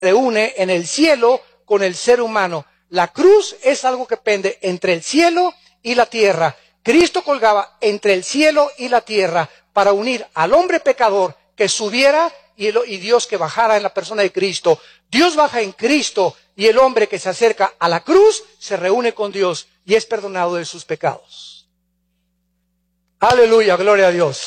reúne en el cielo con el ser humano. La cruz es algo que pende entre el cielo y la tierra. Cristo colgaba entre el cielo y la tierra para unir al hombre pecador que subiera y Dios que bajara en la persona de Cristo. Dios baja en Cristo y el hombre que se acerca a la cruz se reúne con Dios y es perdonado de sus pecados. Aleluya, gloria a Dios.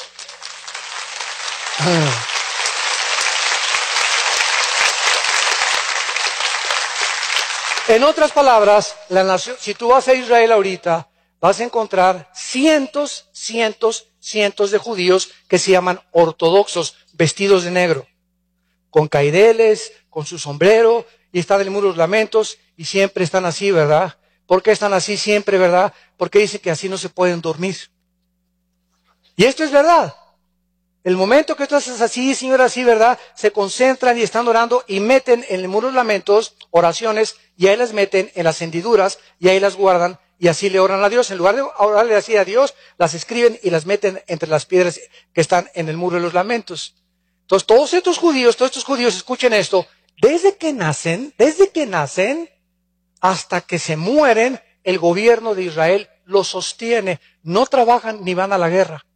En otras palabras, la nación, si tú vas a Israel ahorita, vas a encontrar cientos de judíos que se llaman ortodoxos, vestidos de negro, con caireles, con su sombrero, y están en el muro de los lamentos, y siempre están así, ¿verdad? ¿Por qué están así siempre, verdad? Porque dicen que así no se pueden dormir. Y esto es verdad. El momento que tú haces así, Señor, así, ¿verdad? Se concentran y están orando y meten en el muro de los lamentos oraciones, y ahí las meten en las hendiduras, y ahí las guardan, y así le oran a Dios. En lugar de orarle así a Dios, las escriben y las meten entre las piedras que están en el muro de los lamentos. Entonces, todos estos judíos, escuchen esto, desde que nacen, hasta que se mueren, el gobierno de Israel los sostiene. No trabajan ni van a la guerra.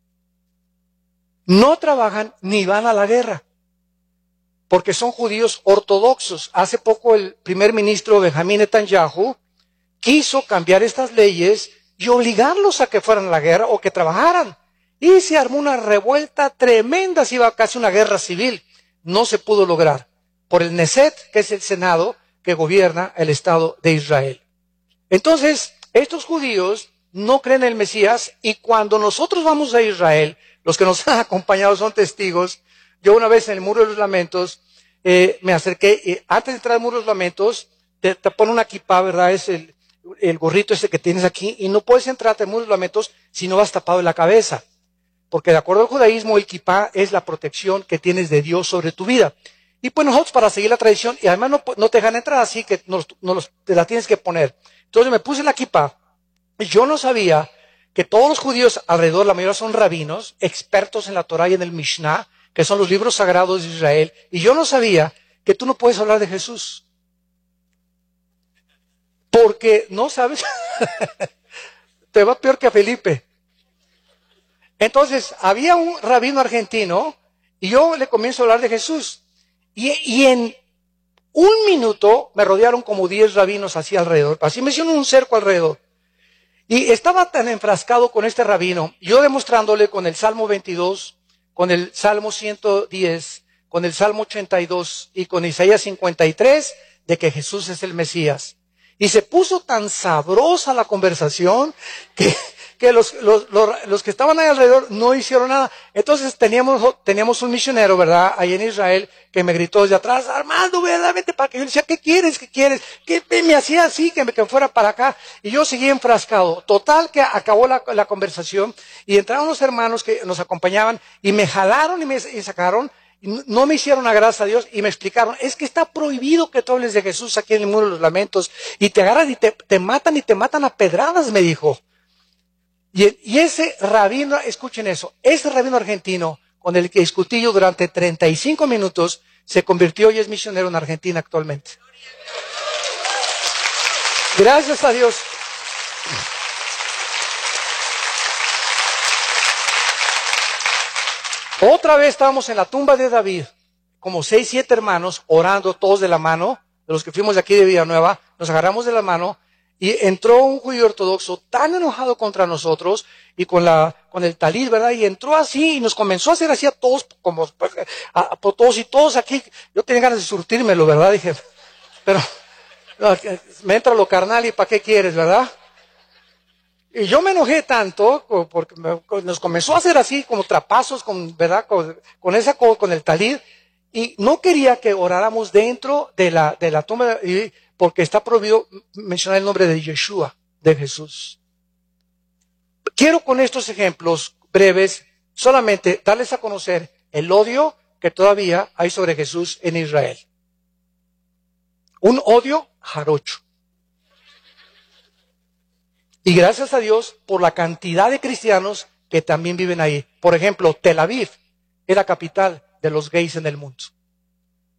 No trabajan ni van a la guerra, porque son judíos ortodoxos. Hace poco el primer ministro Benjamín Netanyahu quiso cambiar estas leyes y obligarlos a que fueran a la guerra o que trabajaran. Y se armó una revuelta tremenda, se iba casi una guerra civil. No se pudo lograr por el Knesset, que es el Senado que gobierna el Estado de Israel. Entonces, estos judíos no creen en el Mesías, y cuando nosotros vamos a Israel, los que nos han acompañado son testigos. Yo una vez en el Muro de los Lamentos me acerqué, antes de entrar al Muro de los Lamentos, te pone una kipá, ¿verdad? Es el gorrito ese que tienes aquí, y no puedes entrar al Muro de los Lamentos si no vas tapado en la cabeza. Porque de acuerdo al judaísmo, el kipá es la protección que tienes de Dios sobre tu vida. Y pues nosotros, para seguir la tradición, y además no te dejan entrar así, que te la tienes que poner. Entonces me puse la kipá, y yo no sabía que todos los judíos alrededor, la mayoría son rabinos, expertos en la Torá y en el Mishnah, que son los libros sagrados de Israel, y yo no sabía que tú no puedes hablar de Jesús. Porque no sabes, te va peor que a Felipe. Entonces, había un rabino argentino, y yo le comienzo a hablar de Jesús, y en un minuto me rodearon como 10 rabinos así alrededor, así me hicieron un cerco alrededor. Y estaba tan enfrascado con este rabino, yo demostrándole con el Salmo 22, con el Salmo 110, con el Salmo 82 y con Isaías 53, de que Jesús es el Mesías. Y se puso tan sabrosa la conversación que los que estaban ahí alrededor no hicieron nada. Entonces teníamos un misionero, ¿verdad? Ahí en Israel, que me gritó desde atrás: Armando, vete para acá. Yo le decía: ¿qué quieres? Que me hacía así, que fuera para acá. Y yo seguía enfrascado. Total, que acabó la conversación, y entraron los hermanos que nos acompañaban, y me jalaron y me sacaron. No me hicieron una gracia a Dios, y me explicaron: es que está prohibido que tú hables de Jesús aquí en el Muro de los Lamentos, y te agarran y te matan a pedradas, me dijo. Y ese rabino, escuchen eso, ese rabino argentino con el que discutí yo durante 35 minutos, se convirtió y es misionero en Argentina actualmente. Gracias a Dios. Otra vez estábamos en la tumba de David, como 6, 7 hermanos, orando todos de la mano, de los que fuimos de aquí de Villanueva, nos agarramos de la mano, y entró un judío ortodoxo tan enojado contra nosotros, y con el talid, ¿verdad? Y entró así, y nos comenzó a hacer así a todos, como todos aquí. Yo tenía ganas de surtírmelo, ¿verdad? Dije, pero no, me entra lo carnal, y ¿para qué quieres, verdad? Y yo me enojé tanto porque nos comenzó a hacer así como trapazos, ¿verdad? Con el talid, y no quería que oráramos dentro de la tumba, porque está prohibido mencionar el nombre de Yeshua, de Jesús. Quiero con estos ejemplos breves solamente darles a conocer el odio que todavía hay sobre Jesús en Israel. Un odio jarocho. Y gracias a Dios por la cantidad de cristianos que también viven ahí. Por ejemplo, Tel Aviv es la capital de los gays en el mundo.